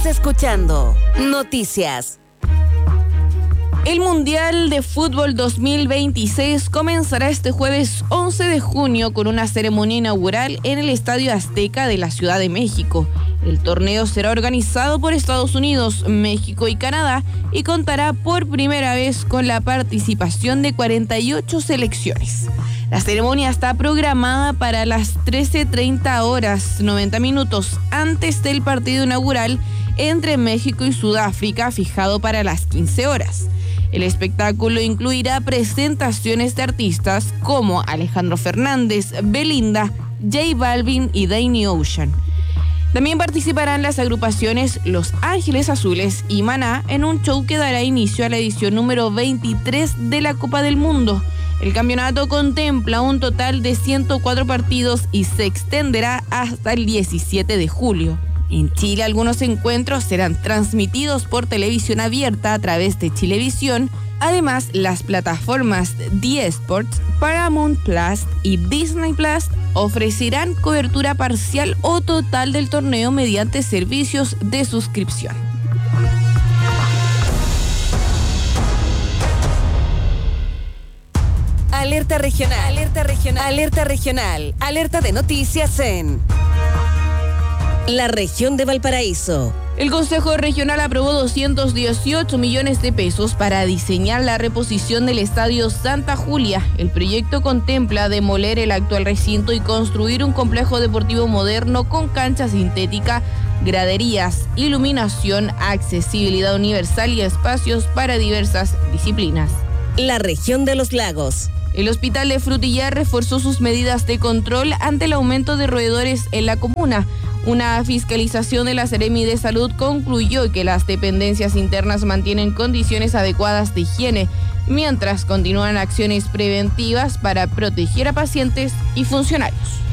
Escuchando Noticias. El Mundial de Fútbol 2026 comenzará este jueves 11 de junio con una ceremonia inaugural en el Estadio Azteca de la Ciudad de México. El torneo será organizado por Estados Unidos, México y Canadá y contará por primera vez con la participación de 48 selecciones. La ceremonia está programada para las 13:30 horas, 90 minutos antes del partido inaugural entre México y Sudáfrica, fijado para las 15 horas. El espectáculo incluirá presentaciones de artistas como Alejandro Fernández, Belinda, J Balvin y Danny Ocean. También participarán las agrupaciones Los Ángeles Azules y Maná en un show que dará inicio a la edición número 23 de la Copa del Mundo. El campeonato contempla un total de 104 partidos y se extenderá hasta el 17 de julio. En Chile, algunos encuentros serán transmitidos por televisión abierta a través de Chilevisión. Además, las plataformas D-Sports, Paramount Plus y Disney Plus ofrecerán cobertura parcial o total del torneo mediante servicios de suscripción. Alerta regional, alerta regional, alerta regional, alerta de noticias en la región de Valparaíso. El Consejo Regional aprobó 218 millones de pesos para diseñar la reposición del Estadio Santa Julia. El proyecto contempla demoler el actual recinto y construir un complejo deportivo moderno con cancha sintética, graderías, iluminación, accesibilidad universal y espacios para diversas disciplinas. La región de los lagos. El Hospital de Frutillar reforzó sus medidas de control ante el aumento de roedores en la comuna. Una fiscalización de la Seremi de Salud concluyó que las dependencias internas mantienen condiciones adecuadas de higiene, mientras continúan acciones preventivas para proteger a pacientes y funcionarios.